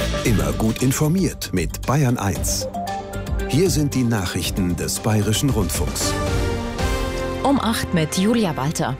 Immer gut informiert mit Bayern 1. Hier sind die Nachrichten des Bayerischen Rundfunks. Um 8 mit Julia Walter.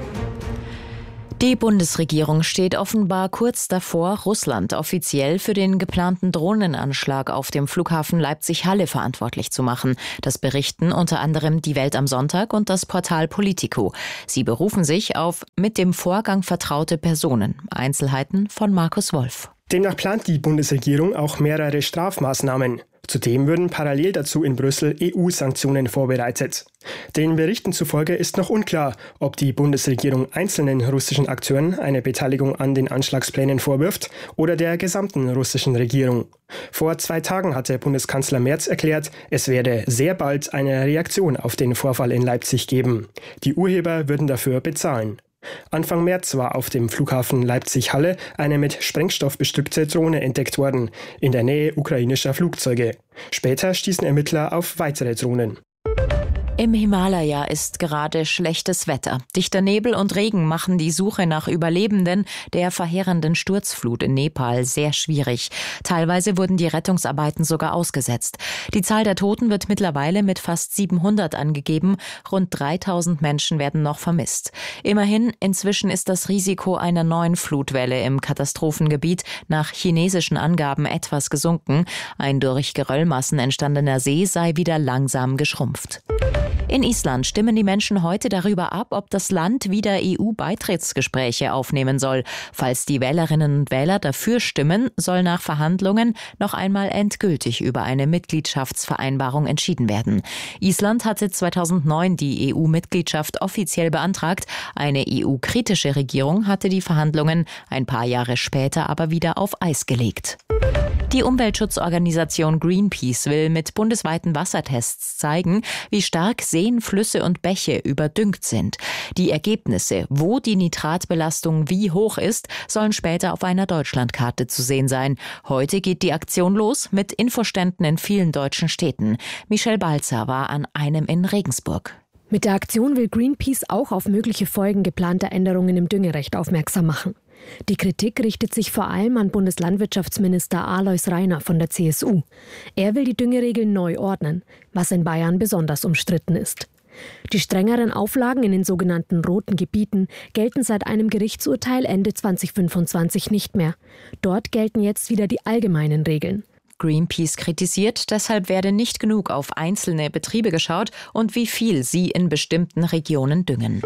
Die Bundesregierung steht offenbar kurz davor, Russland offiziell für den geplanten Drohnenanschlag auf dem Flughafen Leipzig-Halle verantwortlich zu machen. Das berichten unter anderem die Welt am Sonntag und das Portal Politico. Sie berufen sich auf mit dem Vorgang vertraute Personen. Einzelheiten von Markus Wolf. Demnach plant die Bundesregierung auch mehrere Strafmaßnahmen. Zudem würden parallel dazu in Brüssel EU-Sanktionen vorbereitet. Den Berichten zufolge ist noch unklar, ob die Bundesregierung einzelnen russischen Akteuren eine Beteiligung an den Anschlagsplänen vorwirft oder der gesamten russischen Regierung. Vor 2 Tagen hatte Bundeskanzler Merz erklärt, es werde sehr bald eine Reaktion auf den Vorfall in Leipzig geben. Die Urheber würden dafür bezahlen. Anfang März war auf dem Flughafen Leipzig-Halle eine mit Sprengstoff bestückte Drohne entdeckt worden, in der Nähe ukrainischer Flugzeuge. Später stießen Ermittler auf weitere Drohnen. Im Himalaya ist gerade schlechtes Wetter. Dichter Nebel und Regen machen die Suche nach Überlebenden der verheerenden Sturzflut in Nepal sehr schwierig. Teilweise wurden die Rettungsarbeiten sogar ausgesetzt. Die Zahl der Toten wird mittlerweile mit fast 700 angegeben. Rund 3000 Menschen werden noch vermisst. Immerhin, inzwischen ist das Risiko einer neuen Flutwelle im Katastrophengebiet nach chinesischen Angaben etwas gesunken. Ein durch Geröllmassen entstandener See sei wieder langsam geschrumpft. In Island stimmen die Menschen heute darüber ab, ob das Land wieder EU-Beitrittsgespräche aufnehmen soll. Falls die Wählerinnen und Wähler dafür stimmen, soll nach Verhandlungen noch einmal endgültig über eine Mitgliedschaftsvereinbarung entschieden werden. Island hatte 2009 die EU-Mitgliedschaft offiziell beantragt. Eine EU-kritische Regierung hatte die Verhandlungen ein paar Jahre später aber wieder auf Eis gelegt. Die Umweltschutzorganisation Greenpeace will mit bundesweiten Wassertests zeigen, wie stark Seen, Flüsse und Bäche überdüngt sind. Die Ergebnisse, wo die Nitratbelastung wie hoch ist, sollen später auf einer Deutschlandkarte zu sehen sein. Heute geht die Aktion los mit Infoständen in vielen deutschen Städten. Michelle Balzer war an einem in Regensburg. Mit der Aktion will Greenpeace auch auf mögliche Folgen geplanter Änderungen im Düngerecht aufmerksam machen. Die Kritik richtet sich vor allem an Bundeslandwirtschaftsminister Alois Rainer von der CSU. Er will die Düngeregeln neu ordnen, was in Bayern besonders umstritten ist. Die strengeren Auflagen in den sogenannten roten Gebieten gelten seit einem Gerichtsurteil Ende 2025 nicht mehr. Dort gelten jetzt wieder die allgemeinen Regeln. Greenpeace kritisiert, deshalb werde nicht genug auf einzelne Betriebe geschaut und wie viel sie in bestimmten Regionen düngen.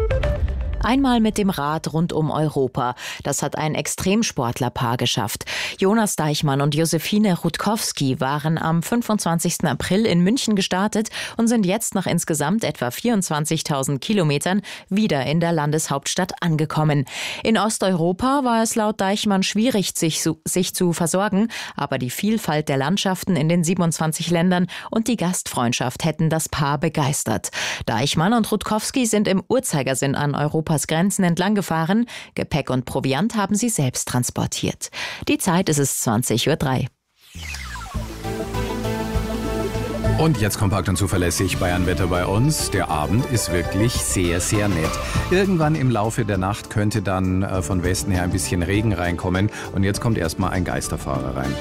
Einmal mit dem Rad rund um Europa. Das hat ein Extremsportlerpaar geschafft. Jonas Deichmann und Josephine Rutkowski waren am 25. April in München gestartet und sind jetzt nach insgesamt etwa 24.000 Kilometern wieder in der Landeshauptstadt angekommen. In Osteuropa war es laut Deichmann schwierig, sich zu versorgen, aber die Vielfalt der Landschaften in den 27 Ländern und die Gastfreundschaft hätten das Paar begeistert. Deichmann und Rutkowski sind im Uhrzeigersinn an Europas Grenzen entlang gefahren. Gepäck und Proviant haben sie selbst transportiert. Die Zeit ist es 20:03 Uhr. Und jetzt kompakt und zuverlässig Bayernwetter bei uns. Der Abend ist wirklich sehr, sehr nett. Irgendwann im Laufe der Nacht könnte dann von Westen her ein bisschen Regen reinkommen. Und jetzt kommt erstmal ein Geisterfahrer rein.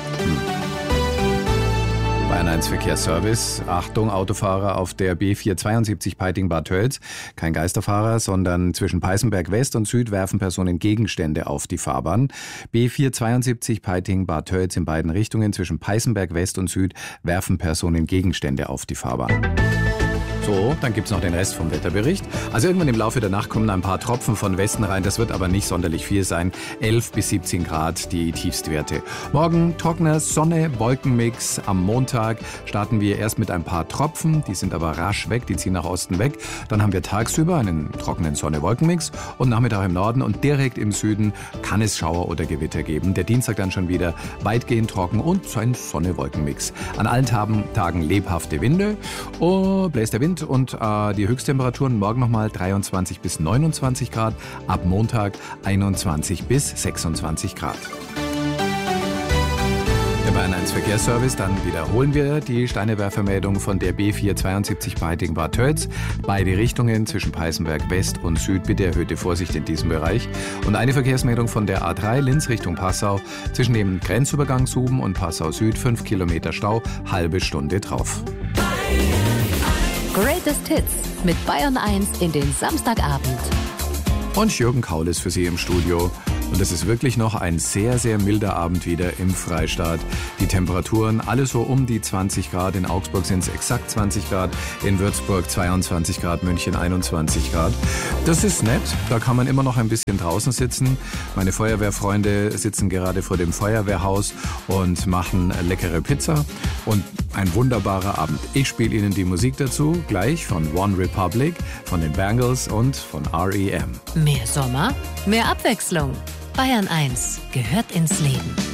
Bayern 1 Verkehrsservice. Achtung, Autofahrer auf der B472 Peiting-Bad Tölz. Kein Geisterfahrer, sondern zwischen Peißenberg West und Süd werfen Personen Gegenstände auf die Fahrbahn. B472 Peiting-Bad Tölz in beiden Richtungen. Zwischen Peißenberg West und Süd werfen Personen Gegenstände auf die Fahrbahn. So, dann gibt's noch den Rest vom Wetterbericht. Also irgendwann im Laufe der Nacht kommen ein paar Tropfen von Westen rein. Das wird aber nicht sonderlich viel sein. 11 bis 17 Grad die Tiefstwerte. Morgen trockener Sonne, Wolkenmix. Am Montag starten wir erst mit ein paar Tropfen. Die sind aber rasch weg, die ziehen nach Osten weg. Dann haben wir tagsüber einen trockenen Sonne-Wolkenmix. Und Nachmittag im Norden und direkt im Süden kann es Schauer oder Gewitter geben. Der Dienstag dann schon wieder weitgehend trocken und ein Sonne-Wolkenmix. An allen Tagen lebhafte Winde. Bläst der Wind. Und die Höchsttemperaturen morgen nochmal 23 bis 29 Grad, ab Montag 21 bis 26 Grad. Der Bayern 1 Verkehrsservice, dann wiederholen wir die Steinewerfermeldung von der B472 Peiting-Bad Tölz. Beide Richtungen zwischen Peißenberg West und Süd, bitte erhöhte Vorsicht in diesem Bereich. Und eine Verkehrsmeldung von der A3 Linz Richtung Passau, zwischen dem Grenzübergang Suben und Passau Süd, 5 Kilometer Stau, halbe Stunde drauf. Greatest Hits mit Bayern 1 in den Samstagabend. Und Jürgen Kaul ist für Sie im Studio. Und es ist wirklich noch ein sehr, sehr milder Abend wieder im Freistaat. Die Temperaturen alle so um die 20 Grad. In Augsburg sind es exakt 20 Grad. In Würzburg 22 Grad, München 21 Grad. Das ist nett. Da kann man immer noch ein bisschen draußen sitzen. Meine Feuerwehrfreunde sitzen gerade vor dem Feuerwehrhaus und machen leckere Pizza. Und ein wunderbarer Abend. Ich spiele Ihnen die Musik dazu, gleich von One Republic, von den Bangles und von R.E.M. Mehr Sommer, mehr Abwechslung. Bayern 1 gehört ins Leben.